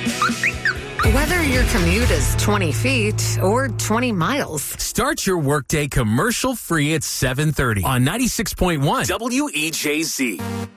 Whether your commute is 20 feet or 20 miles. Start your workday commercial-free at 7:30 on 96.1 WEJZ.